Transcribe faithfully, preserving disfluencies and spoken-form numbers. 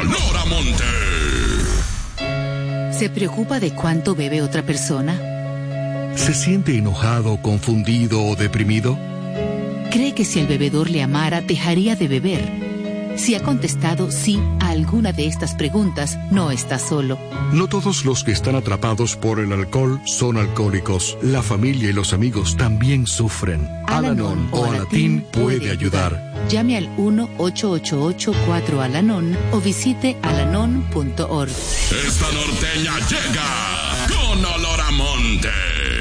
olor a monte. ¿Se preocupa de cuánto bebe otra persona? ¿Se siente enojado, confundido o deprimido? ¿Cree que si el bebedor le amara, dejaría de beber? Si ha contestado sí a alguna de estas preguntas, no está solo. No todos los que están atrapados por el alcohol son alcohólicos. La familia y los amigos también sufren. Al-Anon o Alatín puede ayudar. Llame al uno ocho ocho ocho cuatro Al-Anon o visite alanon punto org. Esta norteña llega con olor a monte.